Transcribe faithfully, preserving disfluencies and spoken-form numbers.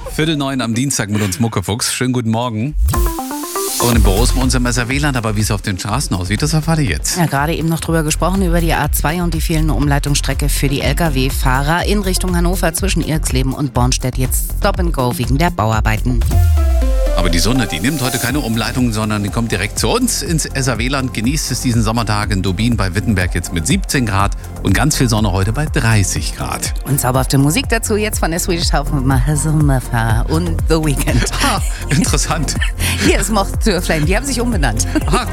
Viertel neun am Dienstag mit uns Muckefuchs. Schönen guten Morgen. Und im Büro ist bei uns im S R W-Land, aber wie es auf den Straßen aussieht, das erfahre ich jetzt. Ja, gerade eben noch drüber gesprochen, über die A zwei und die fehlende Umleitungsstrecke für die L K W-Fahrer in Richtung Hannover zwischen Irxleben und Bornstedt. Jetzt Stop and Go wegen der Bauarbeiten. Aber die Sonne, die nimmt heute keine Umleitung, sondern die kommt direkt zu uns ins S R W-Land. Genießt es diesen Sommertag in Dubin bei Wittenberg jetzt mit siebzehn Grad und ganz viel Sonne heute bei dreißig Grad. Und zauberhafte Musik dazu jetzt von der Swedish House Mother und The Weeknd. Ha, interessant. Hier ist Moth to a Flame, die haben sich umbenannt. Ah,